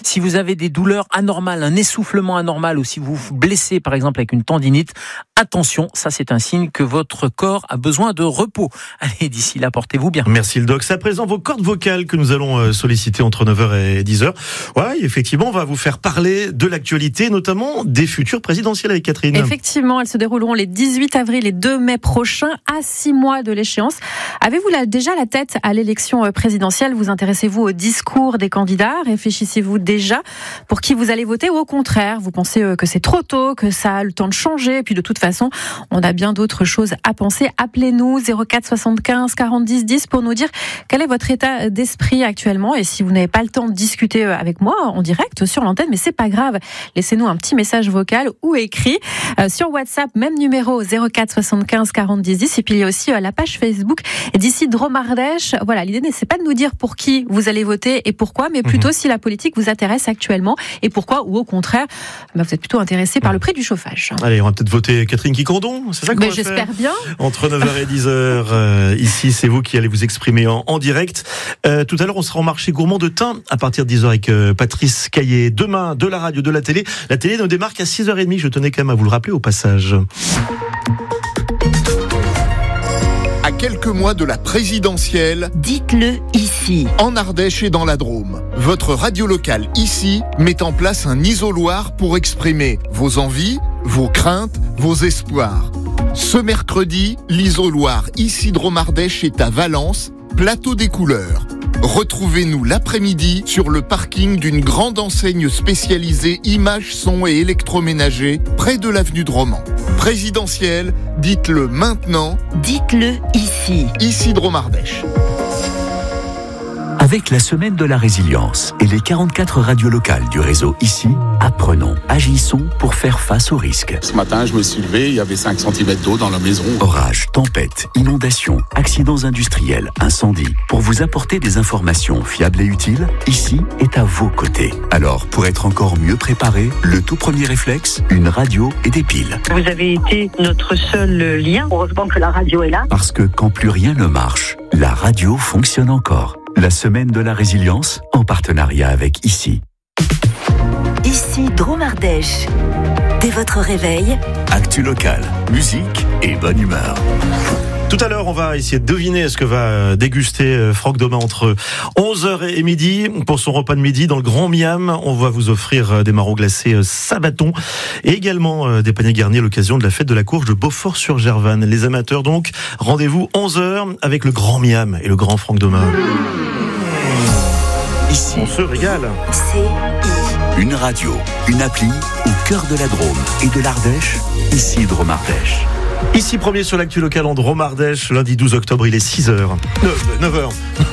Si vous avez des douleurs anormales, un essoufflement anormal ou si vous vous blessez par exemple avec une tendinite, attention, ça c'est un signe que votre corps a besoin de repos. Allez, d'ici là, portez-vous bien. Merci le doc. C'est à présent vos cordes vocales que nous allons solliciter entre 9h et 10h. Ouais, effectivement, on va vous faire parler de l'actualité, notamment des futures présidentielles avec Catherine. Effectivement, elles se dérouleront les 18 avril et 2 mai prochains, à 6 mois de l'échéance. Avez-vous déjà la tête à l'élection présidentielle ? Vous intéressez-vous au discours des candidats ? Réfléchissez-vous déjà pour qui vous allez voter ou au contraire, vous pensez que c'est trop tôt, que ça a le temps de changer et puis de toute façon, on a bien d'autres choses à penser. Appelez-nous 04 75 40 10 10 pour nous dire quel est votre état d'esprit actuellement et si vous n'avez pas le temps de discuter avec moi en direct sur l'antenne, mais c'est pas grave. Laissez-nous un petit message vocal ou écrit sur WhatsApp, même numéro 04 75 40 10 10 et puis il y a aussi la page Facebook d'ici Drôme Ardèche. Voilà, l'idée c'est pas de nous dire pour qui vous allez voter et pourquoi, mais plutôt si la politique vous intéresse actuellement et pourquoi, ou au contraire, vous êtes plutôt intéressé par le prix du chauffage. Allez, on va peut-être voter Catherine Quicandon, c'est ça qu'on va faire ? J'espère bien. Entre 9h et 10h, ici, c'est vous qui allez vous exprimer en direct. Tout à l'heure, on sera en marché gourmand de thym à partir de 10h avec Patrice Caillé. Demain, de la radio, de la télé. La télé ne démarque qu'à 6h30, je tenais quand même à vous le rappeler au passage. À quelques mois de la présidentielle, dites-le ici. En Ardèche et dans la Drôme, votre radio locale ici met en place un isoloir pour exprimer vos envies, vos craintes, vos espoirs. Ce mercredi, l'isoloir ici Drôme Ardèche est à Valence, plateau des couleurs. Retrouvez-nous l'après-midi sur le parking d'une grande enseigne spécialisée images, son et électroménager près de l'avenue de Romans. Présidentielle, dites-le maintenant. Dites-le ici. Ici Drôme Ardèche. Avec la semaine de la résilience et les 44 radios locales du réseau ici, apprenons, agissons pour faire face aux risques. Ce matin, je me suis levé, il y avait 5 cm d'eau dans la maison. Orages, tempêtes, inondations, accidents industriels, incendies. Pour vous apporter des informations fiables et utiles, ici est à vos côtés. Alors, pour être encore mieux préparé, le tout premier réflexe, une radio et des piles. Vous avez été notre seul lien. Heureusement que la radio est là. Parce que quand plus rien ne marche, la radio fonctionne encore. La semaine de la résilience, en partenariat avec ICI. Ici Drôme Ardèche. Dès votre réveil, actu local, musique et bonne humeur. Tout à l'heure, on va essayer de deviner ce que va déguster Franck Domain entre 11h et midi. Pour son repas de midi, dans le Grand Miam, on va vous offrir des marrons glacés Sabaton et également des paniers garnis à l'occasion de la fête de la courge de Beaufort-sur-Gervanne. Les amateurs donc, rendez-vous 11h avec le Grand Miam et le grand Franck Domain. Ici, on se régale. c'est Une radio, une appli au cœur de la Drôme et de l'Ardèche, ici Drôme Ardèche. Ici, premier sur l'actu local en Drôme Ardèche, lundi 12 octobre, il est 6h. 9h.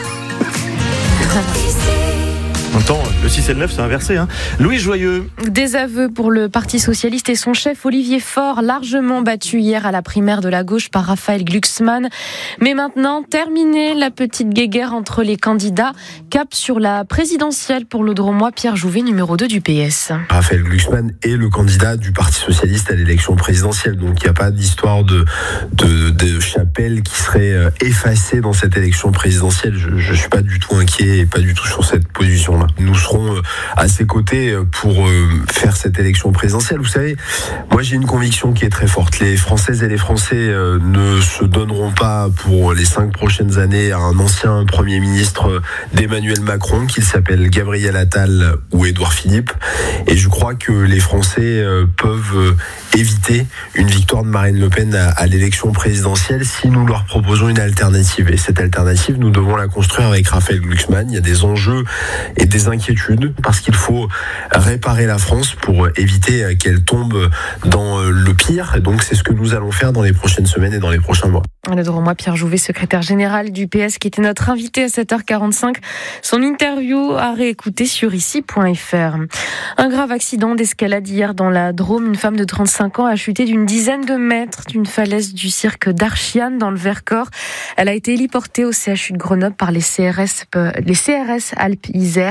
En même temps, le 6 et le 9, c'est inversé. Louis Joyeux. Des aveux pour le Parti Socialiste et son chef Olivier Faure, largement battu hier à la primaire de la gauche par Raphaël Glucksmann. Mais maintenant, terminée la petite guéguerre entre les candidats. Cap sur la présidentielle pour le Dromois Pierre Jouvet, numéro 2 du PS. Raphaël Glucksmann est le candidat du Parti Socialiste à l'élection présidentielle. Donc il n'y a pas d'histoire de chapelle qui serait effacée dans cette élection présidentielle. Je ne suis pas du tout inquiet et pas du tout sur cette position-là. Nous serons à ses côtés pour faire cette élection présidentielle. Vous savez, moi j'ai une conviction qui est très forte. Les Françaises et les Français ne se donneront pas pour les 5 prochaines années à un ancien Premier ministre d'Emmanuel Macron, qu'il s'appelle Gabriel Attal ou Édouard Philippe. Et je crois que les Français peuvent éviter une victoire de Marine Le Pen à l'élection présidentielle si nous leur proposons une alternative. Et cette alternative, nous devons la construire avec Raphaël Glucksmann. Il y a des enjeux et des inquiétudes parce qu'il faut réparer la France pour éviter qu'elle tombe dans le pire. Et donc c'est ce que nous allons faire dans les prochaines semaines et dans les prochains mois. Le Dromois Pierre Jouvet, secrétaire général du PS, qui était notre invité à 7h45. Son interview à réécouter sur ici.fr. Un grave accident d'escalade hier dans la Drôme. Une femme de 35 ans a chuté d'une dizaine de mètres d'une falaise du cirque d'Archiane dans le Vercors. Elle a été héliportée au CHU de Grenoble par les CRS Alpes-Isère.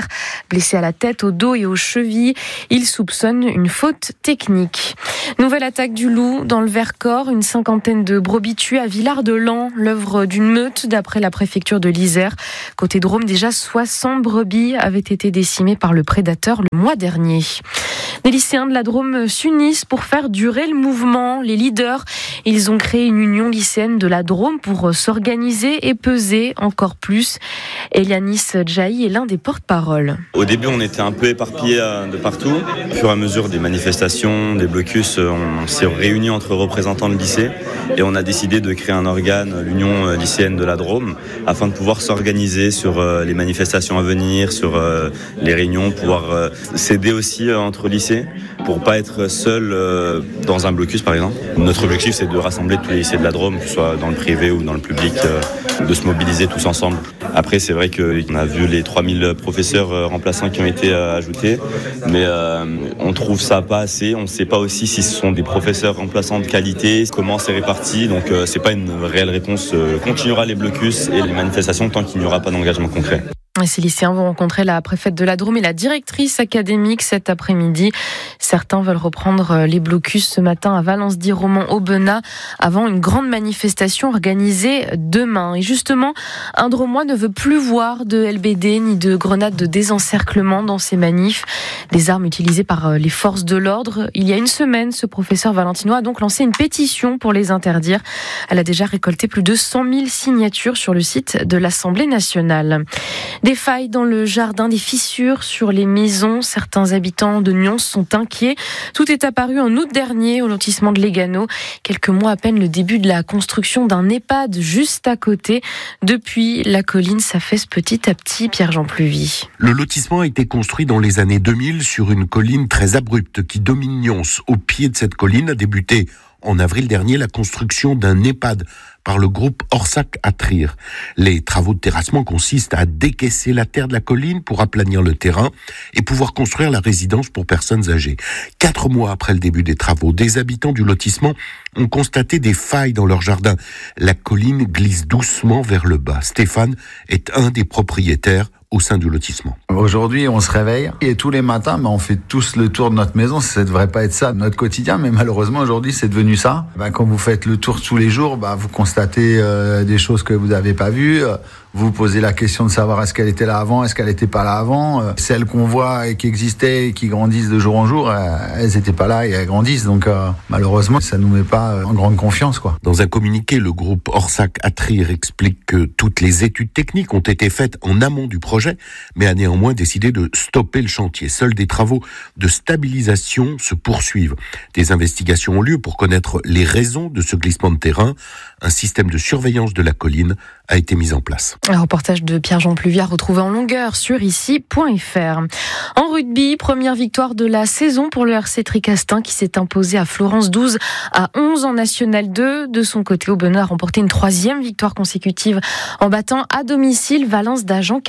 blessé à la tête, au dos et aux chevilles. Il soupçonne une faute technique. Nouvelle attaque du loup dans le Vercors. Une cinquantaine de brebis tuées à Villard-de-Lans, l'œuvre d'une meute d'après la préfecture de l'Isère. Côté Drôme, déjà 60 brebis avaient été décimées par le prédateur le mois dernier. Les lycéens de la Drôme s'unissent pour faire durer le mouvement. Les leaders, ils ont créé une union lycéenne de la Drôme pour s'organiser et peser encore plus. Elianis Djaï est l'un des porte-parole. Au début, on était un peu éparpillés de partout. Au fur et à mesure des manifestations, des blocus, on s'est réunis entre représentants de lycée et on a décidé de créer un organe, l'Union lycéenne de la Drôme, afin de pouvoir s'organiser sur les manifestations à venir, sur les réunions, pouvoir s'aider aussi entre lycées pour pas être seul dans un blocus par exemple. Notre objectif c'est de rassembler tous les lycées de la Drôme, que ce soit dans le privé ou dans le public, de se mobiliser tous ensemble. Après c'est vrai qu'on a vu les 3000 professeurs remplaçants qui ont été ajoutés, mais on trouve ça pas assez. On ne sait pas aussi si ce sont des professeurs remplaçants de qualité, comment c'est réparti, donc c'est pas une réelle réponse. Continuera les blocus et les manifestations tant qu'il n'y aura pas d'engagement concret. Ces lycéens vont rencontrer la préfète de la Drôme et la directrice académique cet après-midi. Certains veulent reprendre les blocus ce matin à Valence-Romand-Aubenas avant une grande manifestation organisée demain. Et justement, un Dromois ne veut plus voir de LBD ni de grenades de désencerclement dans ces manifs. Des armes utilisées par les forces de l'ordre. Il y a une semaine, ce professeur valentinois a donc lancé une pétition pour les interdire. Elle a déjà récolté plus de 100 000 signatures sur le site de l'Assemblée nationale. Des failles dans le jardin, des fissures sur les maisons. Certains habitants de Nyons sont inquiets. Tout est apparu en août dernier au lotissement de Légano. Quelques mois à peine le début de la construction d'un EHPAD juste à côté. Depuis, la colline s'affaisse petit à petit. Pierre-Jean Pluvy. Le lotissement a été construit dans les années 2000 sur une colline très abrupte qui domine Nyons. Au pied de cette colline a débuté en avril dernier la construction d'un EHPAD par le groupe Orsac à Trier. Les travaux de terrassement consistent à décaisser la terre de la colline pour aplanir le terrain et pouvoir construire la résidence pour personnes âgées. 4 mois après le début des travaux, des habitants du lotissement ont constaté des failles dans leur jardin. La colline glisse doucement vers le bas. Stéphane est un des propriétaires au sein du lotissement. Aujourd'hui, on se réveille et tous les matins, on fait tous le tour de notre maison. Ça devrait pas être ça, notre quotidien, mais malheureusement aujourd'hui, c'est devenu ça. Quand vous faites le tour tous les jours, vous constatez des choses que vous n'avez pas vues. Vous posez la question de savoir est-ce qu'elle était là avant, est-ce qu'elle n'était pas là avant. Celles qu'on voit et qui existaient et qui grandissent de jour en jour, elles n'étaient pas là et elles grandissent. Donc malheureusement, ça nous met pas en grande confiance, quoi. Dans un communiqué, le groupe Orsac à Trier explique que toutes les études techniques ont été faites en amont du projet, mais a néanmoins décidé de stopper le chantier. Seuls des travaux de stabilisation se poursuivent. Des investigations ont lieu pour connaître les raisons de ce glissement de terrain. Un système de surveillance de la colline a été mis en place. Un reportage de Pierre-Jean Pluvy retrouvé en longueur sur ici.fr. En rugby, première victoire de la saison pour le RC Tricastin qui s'est imposé à Florence 12 à 11 en National 2. De son côté, Aubenas a remporté une 3e victoire consécutive en battant à domicile Valence d'Agen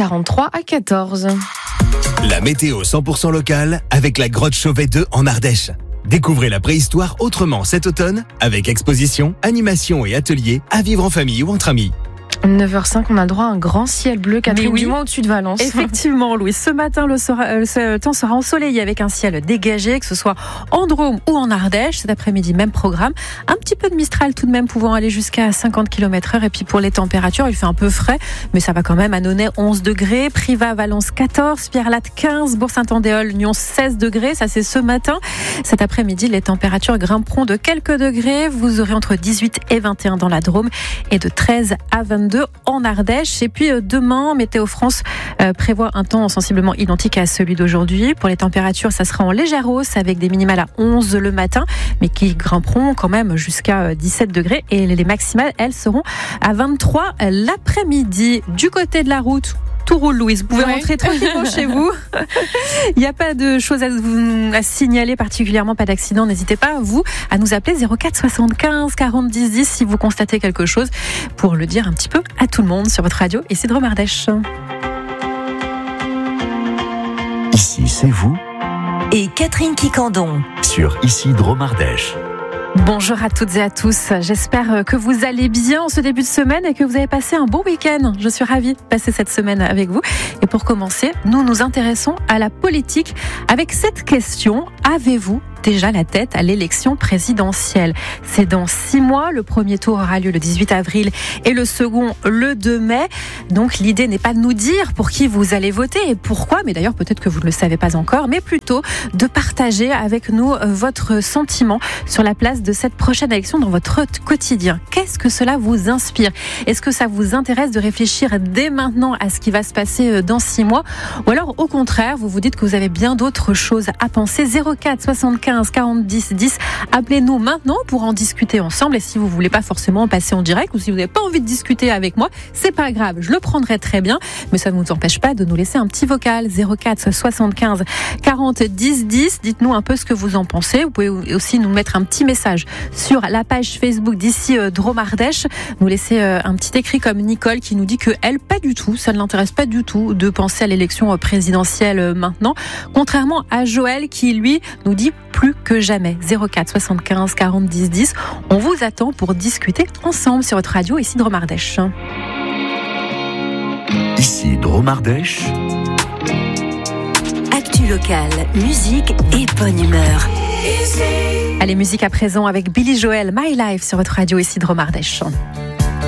43-14. La météo 100% locale avec la grotte Chauvet 2 en Ardèche. Découvrez la préhistoire autrement cet automne avec exposition, animation et ateliers à vivre en famille ou entre amis. 9h05, on a le droit à un grand ciel bleu, Catherine, du moins au-dessus de Valence. Effectivement, Louis. Ce matin, le temps sera ensoleillé avec un ciel dégagé, que ce soit en Drôme ou en Ardèche. Cet après-midi, même programme. Un petit peu de Mistral tout de même, pouvant aller jusqu'à 50 km/h. Et puis pour les températures, il fait un peu frais, mais ça va quand même. Annonay, 11 degrés. Privas, Valence, 14. Pierrelatte, 15. Bourg-Saint-Andéol, Nyons, 16 degrés. Ça, c'est ce matin. Cet après-midi, les températures grimperont de quelques degrés. Vous aurez entre 18 et 21 dans la Drôme et de 13 à 22 en Ardèche. Et puis demain, Météo France prévoit un temps sensiblement identique à celui d'aujourd'hui. Pour les températures, ça sera en légère hausse avec des minimales à 11 le matin, mais qui grimperont quand même jusqu'à 17 degrés. Et les maximales, elles, seront à 23 l'après-midi. Du côté de la route, tout roule, Louise. Vous pouvez rentrer tranquillement chez vous. Il n'y a pas de choses à signaler particulièrement, pas d'accident. N'hésitez pas, vous, à nous appeler 04 75 40 10 10 si vous constatez quelque chose, pour le dire un petit peu à tout le monde sur votre radio. Et c'est Drôme Ardèche. Ici, c'est vous. Et Catherine Quicandon. Sur Ici Drôme Ardèche. Bonjour à toutes et à tous, j'espère que vous allez bien en ce début de semaine et que vous avez passé un bon week-end. Je suis ravie de passer cette semaine avec vous. Et pour commencer, nous nous intéressons à la politique avec cette question. Avez-vous déjà la tête à l'élection présidentielle? C'est dans 6 mois. Le premier tour aura lieu le 18 avril et le second le 2 mai. Donc l'idée n'est pas de nous dire pour qui vous allez voter et pourquoi, mais d'ailleurs peut-être que vous ne le savez pas encore, mais plutôt de partager avec nous votre sentiment sur la place de cette prochaine élection dans votre quotidien. Qu'est-ce que cela vous inspire? Est-ce que ça vous intéresse de réfléchir dès maintenant à ce qui va se passer dans 6 mois? Ou alors au contraire, vous vous dites que vous avez bien d'autres choses à penser? 04 75 40 10 10. Appelez-nous maintenant pour en discuter ensemble. Et si vous voulez pas forcément passer en direct ou si vous n'avez pas envie de discuter avec moi, c'est pas grave, je le prendrai très bien. Mais ça ne vous empêche pas de nous laisser un petit vocal. 04 75 40 10 10. Dites-nous un peu ce que vous en pensez. Vous pouvez aussi nous mettre un petit message sur la page Facebook d'ici Drôme Ardèche. Nous laisser un petit écrit comme Nicole qui nous dit que elle, pas du tout, ça ne l'intéresse pas du tout de penser à l'élection présidentielle maintenant. Contrairement à Joël qui lui nous dit plus que jamais. 04 75 40 10 10. On vous attend pour discuter ensemble sur votre radio ici Drôme Ardèche. Ici Drôme Ardèche. Actu locale, musique et bonne humeur. Allez, musique à présent avec Billy Joel, My Life sur votre radio ici Drôme Ardèche.